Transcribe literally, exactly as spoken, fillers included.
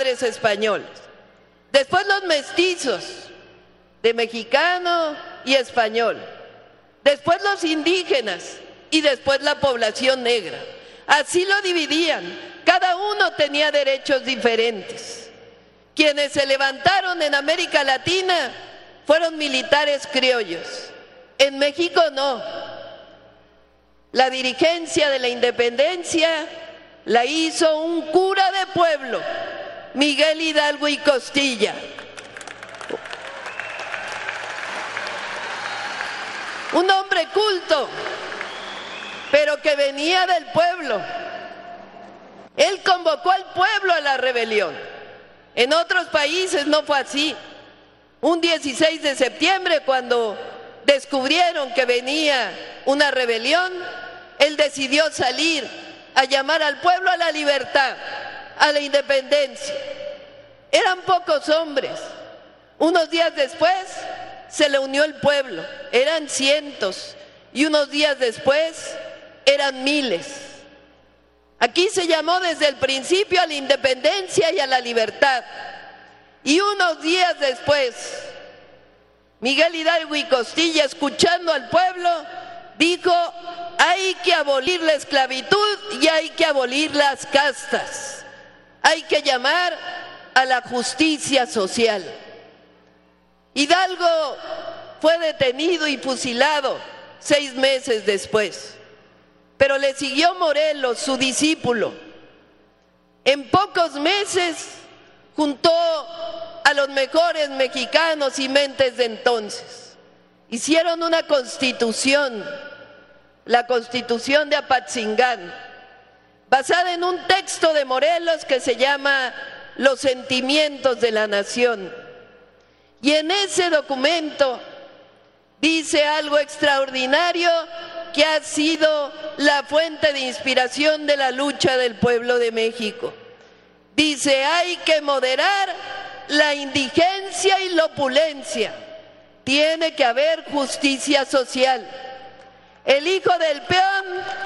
padres españoles. Después los mestizos, de mexicano y español. Después los indígenas y después la población negra. Así lo dividían. Cada uno tenía derechos diferentes. Quienes se levantaron en América Latina fueron militares criollos. En México no. La dirigencia de la independencia la hizo un cura de pueblo, Miguel Hidalgo y Costilla. Un hombre culto, pero que venía del pueblo. Él convocó al pueblo a la rebelión. En otros países no fue así. Un dieciséis de septiembre, cuando descubrieron que venía una rebelión, él decidió salir a llamar al pueblo a la libertad, a la independencia. Eran pocos hombres. Unos días después se le unió el pueblo, eran cientos, y unos días después eran miles. Aquí se llamó desde el principio a la independencia y a la libertad. Y unos días después, Miguel Hidalgo y Costilla, escuchando al pueblo, dijo: hay que abolir la esclavitud y hay que abolir las castas. Hay que llamar a la justicia social. Hidalgo fue detenido y fusilado seis meses después, pero le siguió Morelos, su discípulo. En pocos meses juntó a los mejores mexicanos y mentes de entonces. Hicieron una constitución, la Constitución de Apatzingán, basada en un texto de Morelos que se llama Los Sentimientos de la Nación. Y en ese documento dice algo extraordinario que ha sido la fuente de inspiración de la lucha del pueblo de México. Dice: hay que moderar la indigencia y la opulencia. Tiene que haber justicia social. El hijo del peón